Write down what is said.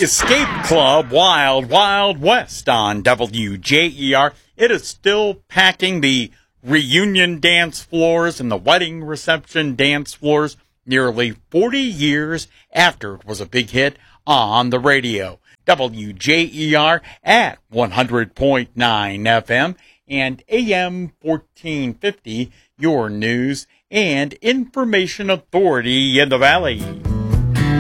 Escape Club Wild Wild West on WJER. It is still packing the reunion dance floors and the wedding reception dance floors nearly 40 years after it was a big hit on the radio. WJER at 100.9 FM and AM 1450, your news and information authority in the Valley.